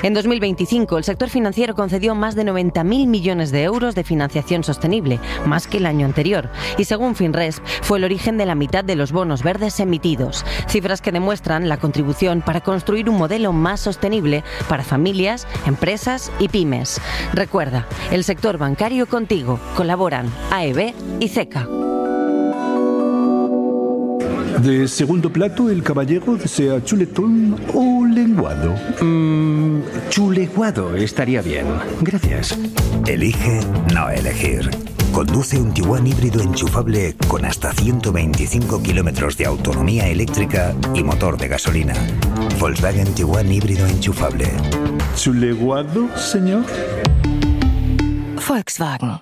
En 2025, el sector financiero concedió más de 90.000 millones de euros de financiación sostenible, más que el año anterior. Y según Finresp, fue el origen de la mitad de los bonos verdes emitidos. Cifras que demuestran la contribución para construir un modelo más sostenible para familias, empresas y pymes. Recuerda, el sector bancario contigo. Colaboran AEB y CECA. De segundo plato, el caballero desea chuletón o lenguado. Chuleguado estaría bien. Gracias. Elige no elegir. Conduce un Tiguan híbrido enchufable con hasta 125 kilómetros de autonomía eléctrica y motor de gasolina. Volkswagen Tiguan híbrido enchufable. ¿Chuleguado, señor? Volkswagen.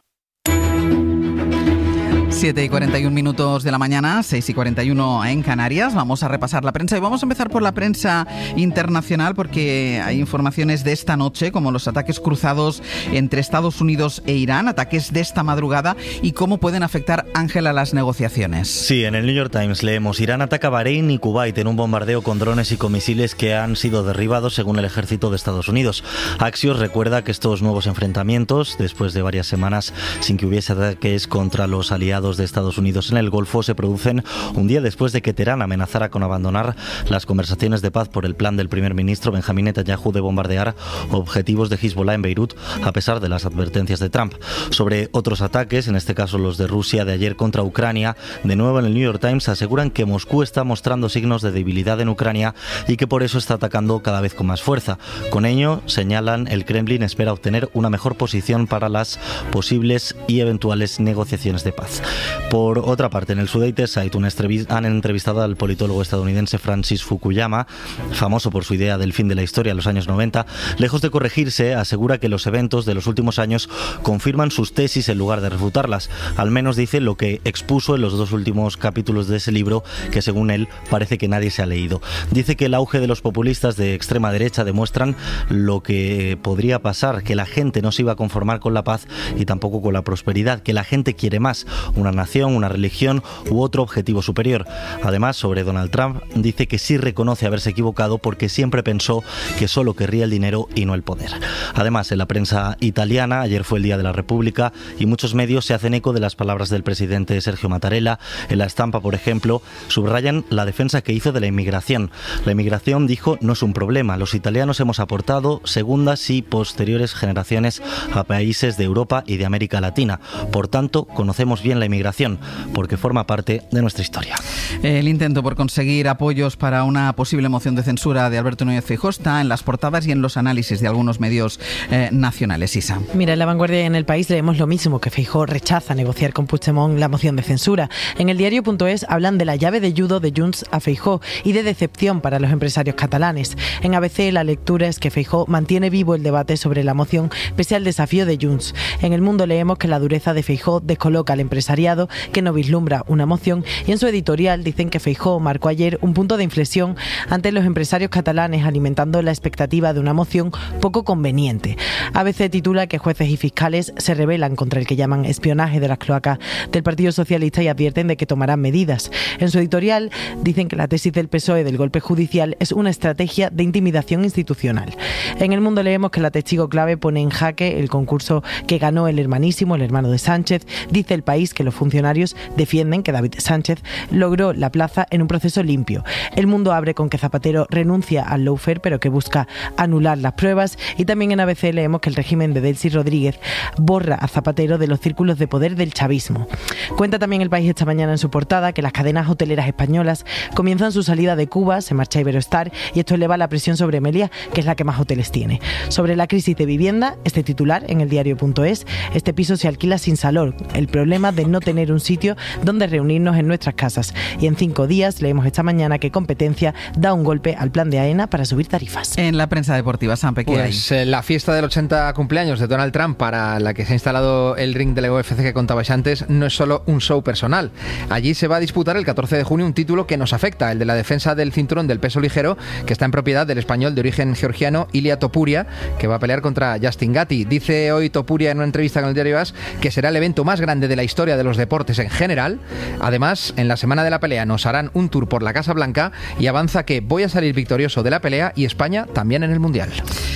7:41 de la mañana, 6:41 en Canarias. Vamos a repasar la prensa y vamos a empezar por la prensa internacional porque hay informaciones de esta noche, como los ataques cruzados entre Estados Unidos e Irán, ataques de esta madrugada y cómo pueden afectar, Ángel, a las negociaciones. Sí, en el New York Times leemos: Irán ataca Bahrein y Kuwait en un bombardeo con drones y con misiles que han sido derribados según el ejército de Estados Unidos. Axios recuerda que estos nuevos enfrentamientos, después de varias semanas sin que hubiese ataques contra los aliados de Estados Unidos en el Golfo, se producen un día después de que Teherán amenazara con abandonar las conversaciones de paz por el plan del primer ministro Benjamín Netanyahu de bombardear objetivos de Hezbollah en Beirut, a pesar de las advertencias de Trump. Sobre otros ataques, en este caso los de Rusia de ayer contra Ucrania, de nuevo en el New York Times aseguran que Moscú está mostrando signos de debilidad en Ucrania y que por eso está atacando cada vez con más fuerza. Con ello, señalan, el Kremlin espera obtener una mejor posición para las posibles y eventuales negociaciones de paz. Por otra parte, en el Sudate Site han entrevistado al politólogo estadounidense Francis Fukuyama, famoso por su idea del fin de la historia en los años 90. Lejos de corregirse, asegura que los eventos de los últimos años confirman sus tesis en lugar de refutarlas. Al menos dice lo que expuso en los 2 últimos capítulos de ese libro, que según él parece que nadie se ha leído. Dice que el auge de los populistas de extrema derecha demuestran lo que podría pasar, que la gente no se iba a conformar con la paz y tampoco con la prosperidad, que la gente quiere más, una nación, una religión u otro objetivo superior. Además, sobre Donald Trump, dice que sí reconoce haberse equivocado porque siempre pensó que solo querría el dinero y no el poder. Además, en la prensa italiana, ayer fue el Día de la República y muchos medios se hacen eco de las palabras del presidente Sergio Mattarella. En La Stampa, por ejemplo, subrayan la defensa que hizo de la inmigración. La inmigración, dijo, no es un problema. Los italianos hemos aportado segundas y posteriores generaciones a países de Europa y de América Latina. Por tanto, conocemos bien la inmigración, porque forma parte de nuestra historia. El intento por conseguir apoyos para una posible moción de censura de Alberto Núñez Feijóo está en las portadas y en los análisis de algunos medios nacionales. Isa. Mira, en La Vanguardia y en El País leemos lo mismo, que Feijóo rechaza negociar con Puigdemont la moción de censura. En el diario.es hablan de la llave de judo de Junts a Feijóo y de decepción para los empresarios catalanes. En ABC la lectura es que Feijóo mantiene vivo el debate sobre la moción pese al desafío de Junts. En El Mundo leemos que la dureza de Feijóo descoloca al empresariado, que no vislumbra una moción, y en su editorial dicen que Feijóo marcó ayer un punto de inflexión ante los empresarios catalanes, alimentando la expectativa de una moción poco conveniente. ABC titula que jueces y fiscales se rebelan contra el que llaman espionaje de las cloacas del Partido Socialista y advierten de que tomarán medidas. En su editorial dicen que la tesis del PSOE del golpe judicial es una estrategia de intimidación institucional. En El Mundo leemos que la testigo clave pone en jaque el concurso que ganó el hermanísimo, el hermano de Sánchez. Dice El País que los funcionarios defienden que David Sánchez logró la plaza en un proceso limpio. El Mundo abre con que Zapatero renuncia al lawfare, pero que busca anular las pruebas. Y también en ABC leemos que el régimen de Delcy Rodríguez borra a Zapatero de los círculos de poder del chavismo. Cuenta también El País esta mañana en su portada que las cadenas hoteleras españolas comienzan su salida de Cuba, se marcha Iberostar y esto eleva la presión sobre Meliá, que es la que más hoteles tiene. Sobre la crisis de vivienda, este titular en el diario.es: este piso se alquila sin salón, el problema de no tener un sitio donde reunirnos en nuestras casas. Y en 5 días leemos esta mañana que Competencia da un golpe al plan de AENA para subir tarifas. En la prensa deportiva, Sampe, ¿qué hay? La fiesta del 80 cumpleaños de Donald Trump, para la que se ha instalado el ring de la UFC que contabais antes, no es solo un show personal. Allí se va a disputar el 14 de junio un título que nos afecta, el de la defensa del cinturón del peso ligero, que está en propiedad del español de origen georgiano Ilia Topuria, que va a pelear contra Justin Gatti. Dice hoy Topuria en una entrevista con el diario AS que será el evento más grande de la historia de los deportes en general. Además, en la semana de la pelea nos harán un tour por la Casa Blanca y avanza que voy a salir victorioso de la pelea y España también en el Mundial.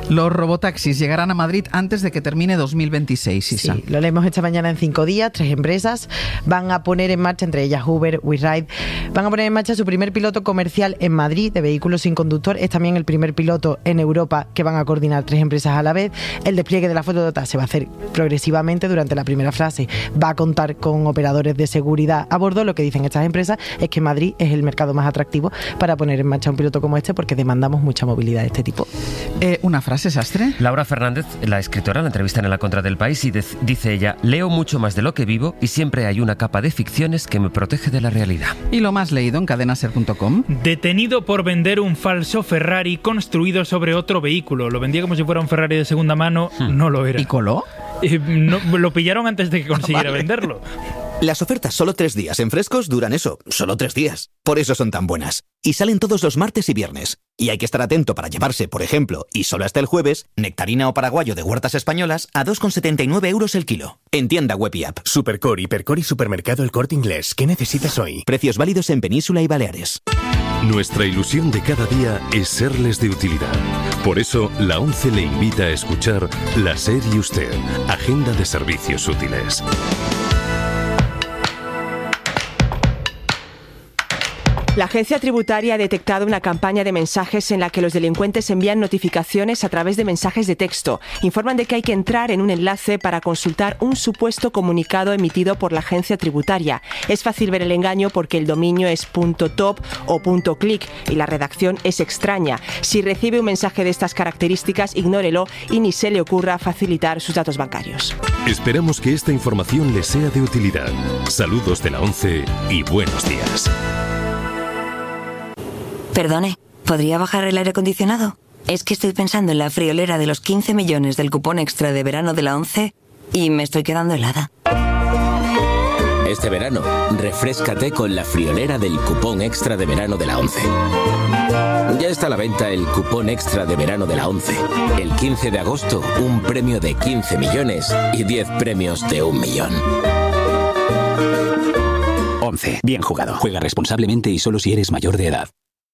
Los robotaxis llegarán a Madrid antes de que termine 2026, Isa. Sí, lo leemos esta mañana en 5 días. 3 empresas van a poner en marcha, entre ellas Uber, WeRide, van a poner en marcha su primer piloto comercial en Madrid de vehículos sin conductor. Es también el primer piloto en Europa que van a coordinar 3 empresas a la vez. El despliegue de la flota se va a hacer progresivamente. Durante la primera fase va a contar con operadores de seguridad a bordo. Lo que dicen estas empresas es que Madrid es el mercado más atractivo para poner en marcha un piloto como este, porque demandamos mucha movilidad de este tipo. Una frase, Sastre. Laura Fernández, la escritora, la entrevistan en La Contra del País y dice ella: leo mucho más de lo que vivo y siempre hay una capa de ficciones que me protege de la realidad. Y lo más leído en cadenaser.com. Detenido por vender un falso Ferrari construido sobre otro vehículo. Lo vendía como si fuera un Ferrari de segunda mano, no lo era. ¿Y coló? No, lo pillaron antes de que consiguiera venderlo. Las ofertas solo 3 días en Frescos duran eso, solo 3 días. Por eso son tan buenas. Y salen todos los martes y viernes. Y hay que estar atento para llevarse, por ejemplo, y solo hasta el jueves, nectarina o paraguayo de huertas españolas a 2,79 euros el kilo. En tienda web y app. Supercore, Hipercore y Supermercado El Corte Inglés. ¿Qué necesitas hoy? Precios válidos en Península y Baleares. Nuestra ilusión de cada día es serles de utilidad. Por eso, la ONCE le invita a escuchar La SER y Usted, Agenda de Servicios Útiles. La agencia tributaria ha detectado una campaña de mensajes en la que los delincuentes envían notificaciones a través de mensajes de texto. Informan de que hay que entrar en un enlace para consultar un supuesto comunicado emitido por la agencia tributaria. Es fácil ver el engaño porque el dominio es .top o .click y la redacción es extraña. Si recibe un mensaje de estas características, ignórelo y ni se le ocurra facilitar sus datos bancarios. Esperamos que esta información les sea de utilidad. Saludos de la ONCE y buenos días. Perdone, ¿podría bajar el aire acondicionado? Es que estoy pensando en la friolera de los 15 millones del cupón extra de verano de la ONCE y me estoy quedando helada. Este verano, refréscate con la friolera del cupón extra de verano de la ONCE. Ya está a la venta el cupón extra de verano de la ONCE. El 15 de agosto, un premio de 15 millones y 10 premios de 1 millón. ONCE. Bien jugado. Juega responsablemente y solo si eres mayor de edad.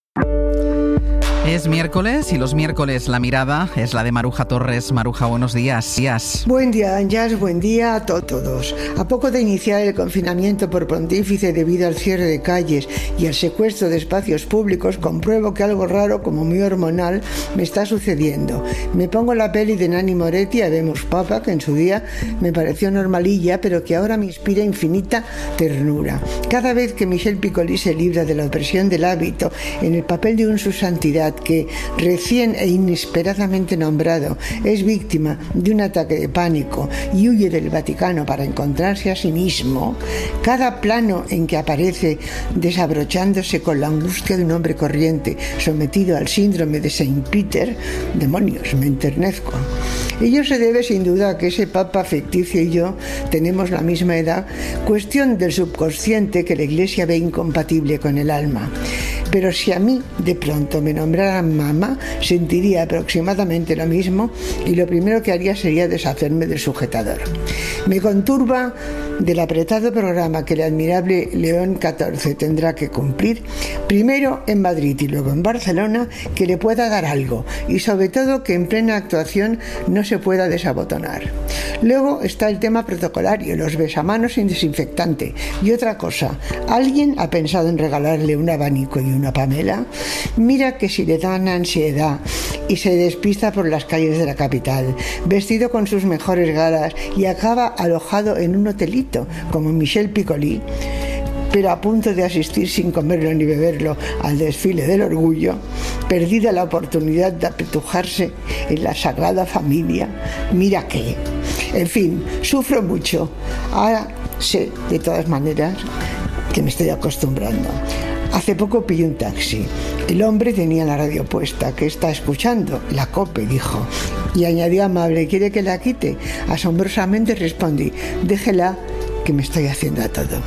Es miércoles y los miércoles la mirada es la de Maruja Torres. Maruja, buenos días. Buen día, Ángels, buen día a todos. A poco de iniciar el confinamiento por pontífice debido al cierre de calles y al secuestro de espacios públicos, compruebo que algo raro, como muy hormonal, me está sucediendo. Me pongo la peli de Nanni Moretti, Habemos Papa, que en su día me pareció normalilla, pero que ahora me inspira infinita ternura. Cada vez que Michel Piccoli se libra de la opresión del hábito en el papel de un subsantidad que, recién e inesperadamente nombrado, es víctima de un ataque de pánico y huye del Vaticano para encontrarse a sí mismo, cada plano en que aparece desabrochándose con la angustia de un hombre corriente sometido al síndrome de Saint Peter, demonios, me enternezco. Ello se debe sin duda a que ese papa ficticio y yo tenemos la misma edad, cuestión del subconsciente que la Iglesia ve incompatible con el alma. Pero si a mí de pronto me nombraran mamá, sentiría aproximadamente lo mismo y lo primero que haría sería deshacerme del sujetador. Me conturba del apretado programa que el admirable León XIV tendrá que cumplir, primero en Madrid y luego en Barcelona, que le pueda dar algo y sobre todo que en plena actuación no se pueda desabotonar. Luego está el tema protocolario, los besamanos sin desinfectante. Y otra cosa, ¿alguien ha pensado en regalarle un abanico y una Pamela? Mira que si le dan ansiedad y se despista por las calles de la capital, vestido con sus mejores galas y acaba alojado en un hotelito, como Michel Piccoli, pero a punto de asistir sin comerlo ni beberlo al desfile del orgullo, perdida la oportunidad de apetujarse en la Sagrada Familia, mira que, en fin, sufro mucho. Ahora sé, de todas maneras, que me estoy acostumbrando. Hace poco pillé un taxi. El hombre tenía la radio puesta. ¿Qué está escuchando? La COPE, dijo. Y añadió amable, ¿quiere que la quite? Asombrosamente respondí, déjela, que me estoy haciendo a todo.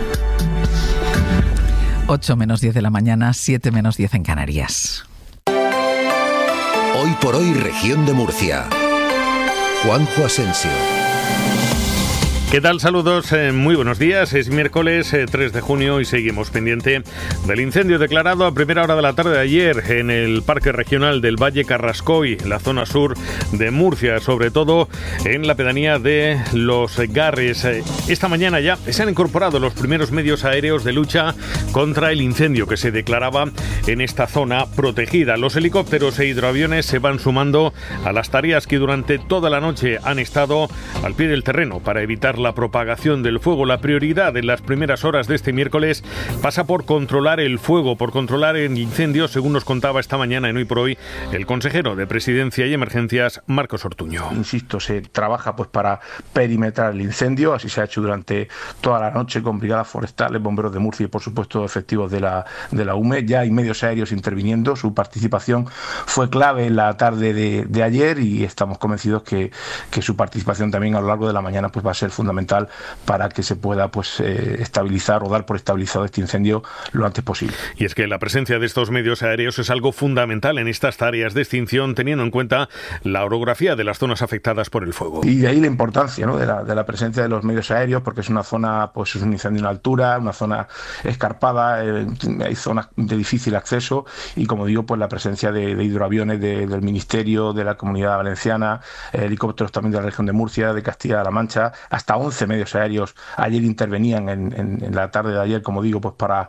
8 menos 10 de la mañana, 7 menos 10 en Canarias. Hoy por hoy, región de Murcia. Juanjo Asensio. ¿Qué tal? Saludos, muy buenos días. Es miércoles 3 de junio y seguimos pendiente del incendio declarado a primera hora de la tarde de ayer en el Parque Regional del Valle Carrascoy, la zona sur de Murcia, sobre todo en la pedanía de Los Garres. Esta mañana ya se han incorporado los primeros medios aéreos de lucha contra el incendio que se declaraba en esta zona protegida. Los helicópteros e hidroaviones se van sumando a las tareas que durante toda la noche han estado al pie del terreno para evitar la propagación del fuego. La prioridad en las primeras horas de este miércoles pasa por controlar el fuego, por controlar el incendio, según nos contaba esta mañana en Hoy por Hoy el consejero de Presidencia y Emergencias, Marcos Ortuño. Insisto, se trabaja para perimetrar el incendio, así se ha hecho durante toda la noche con brigadas forestales, bomberos de Murcia y por supuesto efectivos de la UME. Ya hay medios aéreos interviniendo, su participación fue clave en la tarde de ayer y estamos convencidos que su participación también a lo largo de la mañana va a ser fundamental para que se pueda estabilizar o dar por estabilizado este incendio lo antes posible. Y es que la presencia de estos medios aéreos es algo fundamental en estas tareas de extinción, teniendo en cuenta la orografía de las zonas afectadas por el fuego. Y de ahí la importancia, ¿no?, de la presencia de los medios aéreos, porque es una zona, es un incendio en altura, una zona escarpada, hay zonas de difícil acceso y, como digo, la presencia de hidroaviones del Ministerio, de la Comunidad Valenciana, helicópteros también de la región de Murcia, de Castilla-La Mancha, hasta 11 medios aéreos ayer intervenían en la tarde de ayer, como digo, para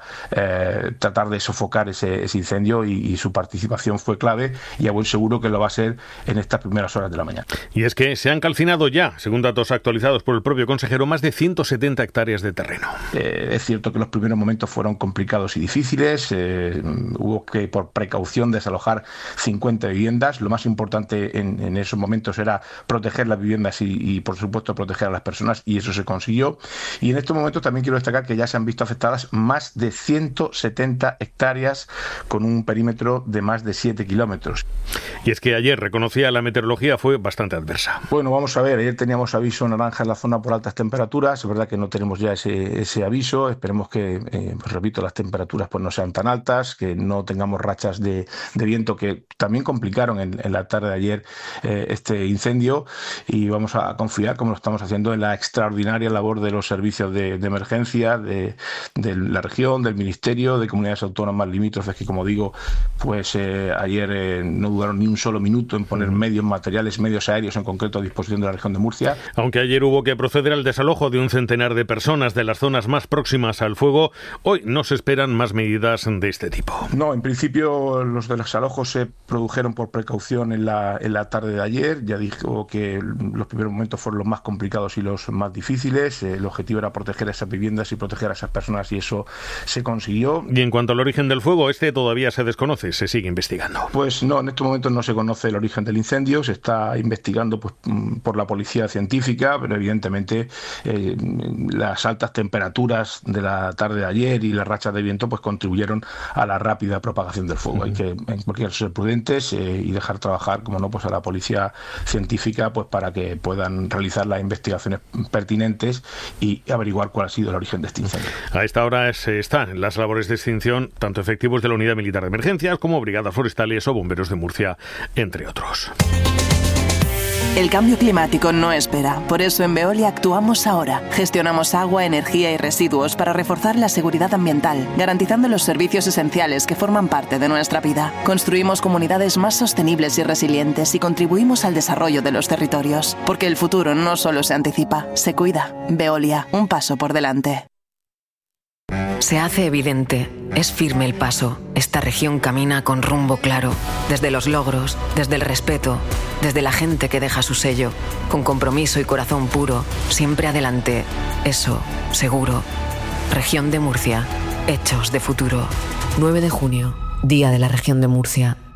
tratar de sofocar ese incendio y su participación fue clave y a buen seguro que lo va a ser en estas primeras horas de la mañana. Y es que se han calcinado ya, según datos actualizados por el propio consejero, más de 170 hectáreas de terreno. Es cierto que los primeros momentos fueron complicados y difíciles, hubo que por precaución desalojar 50 viviendas. Lo más importante en esos momentos era proteger las viviendas y por supuesto proteger a las personas, y eso se consiguió. Y en estos momentos también quiero destacar que ya se han visto afectadas más de 170 hectáreas con un perímetro de más de 7 kilómetros. Y es que ayer, reconocía, la meteorología fue bastante adversa. Bueno, vamos a ver, ayer teníamos aviso naranja en la zona por altas temperaturas, es verdad que no tenemos ya ese aviso, esperemos que, repito, las temperaturas no sean tan altas, que no tengamos rachas de viento que también complicaron en la tarde de ayer este incendio, y vamos a confiar, como lo estamos haciendo, en la extraordinaria labor de los servicios de emergencia de la región, del Ministerio, de comunidades autónomas limítrofes que, como digo, ayer no dudaron ni un solo minuto en poner medios materiales, medios aéreos en concreto a disposición de la región de Murcia. Aunque ayer hubo que proceder al desalojo de un centenar de personas de las zonas más próximas al fuego, hoy no se esperan más medidas de este tipo. No, en principio los desalojos se produjeron por precaución en la tarde de ayer. Ya dijo que los primeros momentos fueron los más complicados y los más difíciles. El objetivo era proteger esas viviendas y proteger a esas personas, y eso se consiguió. Y en cuanto al origen del fuego, todavía se desconoce, se sigue investigando. Pues no, en estos momentos no se conoce el origen del incendio, se está investigando por la policía científica, pero evidentemente las altas temperaturas de la tarde de ayer y las rachas de viento contribuyeron a la rápida propagación del fuego. Hay que en cualquier caso ser prudentes y dejar trabajar, como no, a la policía científica para que puedan realizar las investigaciones pertinentes y averiguar cuál ha sido el origen de este incendio. A esta hora están las labores de extinción, tanto efectivos de la Unidad Militar de Emergencias como brigadas forestales o bomberos de Murcia, entre otros. El cambio climático no espera. Por eso en Veolia actuamos ahora. Gestionamos agua, energía y residuos para reforzar la seguridad ambiental, garantizando los servicios esenciales que forman parte de nuestra vida. Construimos comunidades más sostenibles y resilientes y contribuimos al desarrollo de los territorios. Porque el futuro no solo se anticipa, se cuida. Veolia, un paso por delante. Se hace evidente, es firme el paso. Esta región camina con rumbo claro, desde los logros, desde el respeto, desde la gente que deja su sello, con compromiso y corazón puro, siempre adelante. Eso, seguro. Región de Murcia, hechos de futuro. 9 de junio, Día de la Región de Murcia.